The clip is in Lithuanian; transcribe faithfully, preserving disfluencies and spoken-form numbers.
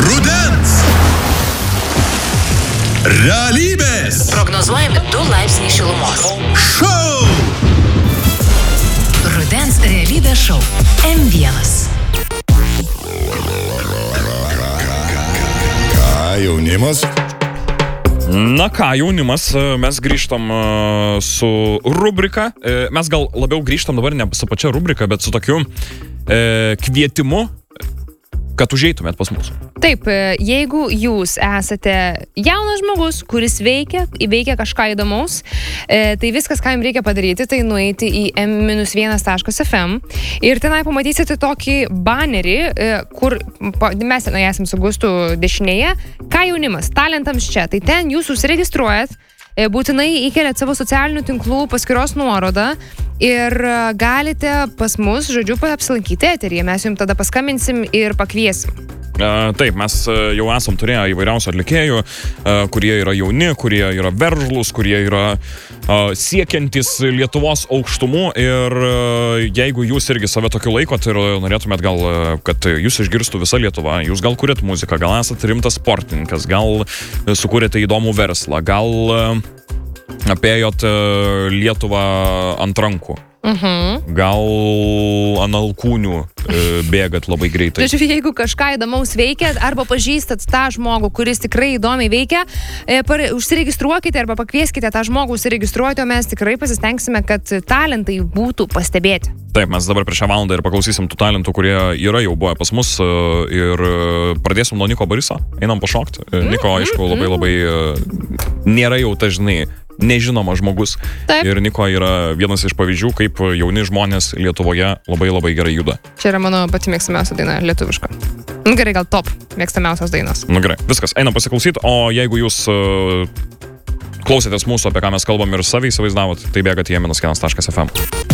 Rudens. Realybės. Prognozuojami du laipsniai šilumos. Šou. Rudens realybės šou M vienas. Ką jaunimas? Na ką, jaunimas, mes grįžtam su rubrika. Mes gal labiau grįžtam dabar ne su pačia rubrika, bet su tokiu e, kvietimu, kad užeitumėt pas mus. Taip, jeigu jūs esate jaunas žmogus, kuris veikia, veikia kažką įdomaus, tai viskas, ką jums reikia padaryti, tai nueiti į em vienas taškas ef em ir tenai pamatysite tokį banerį, kur mes tenai esame su Gustu dešinėje, ką jaunimas, talentams čia. Tai ten jūs užsiregistruojat, būtinai įkeliat savo socialinių tinklų paskyros nuorodą ir galite pas mus, žodžiu, apsilankyti eteryje. Mes jums tada paskambinsim ir pakviesim. Uh, taip, mes uh, jau esam turėję įvairiausių atlikėjų, uh, kurie yra jauni, kurie yra veržlus, kurie yra uh, siekiantis Lietuvos aukštumų ir uh, jeigu jūs irgi save tokiu laikot ir norėtumėt gal, uh, kad jūs išgirstų visą Lietuvą, jūs gal kuriat muziką, gal esate rimtas sportininkas, gal uh, sukūrėte įdomų verslą, gal uh, apėjot uh, Lietuvą ant rankų. Uh-huh. Gal ant alkūnių e, bėgat labai greitai. Tačiau jeigu kažką įdomaus veikiat arba pažįstat tą žmogų, kuris tikrai įdomiai veikia, e, par, užsiregistruokite arba pakvieskite tą žmogų užsiregistruoti, o mes tikrai pasistengsime, kad talentai būtų pastebėti. Taip, mes dabar prieš šią valandą ir paklausysim tų talentų, kurie yra jau buvę pas mus ir pradėsim nuo Niko Bariso. Einam pašokti. Niko, aišku, labai labai nėra jau dažnai nežinomas žmogus. Taip. Ir Niko yra vienas iš pavyzdžių, kaip jauni žmonės Lietuvoje labai labai gerai juda. Čia yra mano pati mėgstamiausia daina lietuviška. Nu gerai, gal top mėgstamiausios dainos. Nu gerai, viskas, einam pasiklausyti, o jeigu jūs uh, klausėtės mūsų, apie ką mes kalbam ir savai įsivaizdavot, tai bėgate į em vienas taškas ef em.